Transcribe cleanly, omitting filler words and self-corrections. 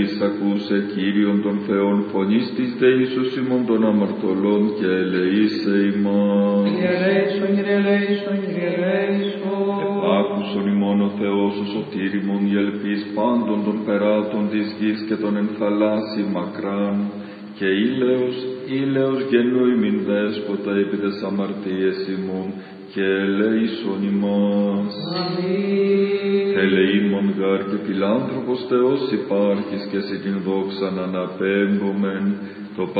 Ακούσε Κύριον των Θεών φωνής της δεήσους ημών των αμαρτωλών και ελεήσε ημάς. Άκουσον ημών ο Θεός ο σωτήριμον η ελπίς πάντων των περάτων της γης και των εν θαλάσσι μακράν και ήλαιος γεννού ημιν δέσποτα επί τες αμαρτίες ημών και ελεήσον ημάς. Ελεήμον γάρ και φιλάνθρωπος Θεός υπάρχεις και σε την δόξαν αναπέμπομεν το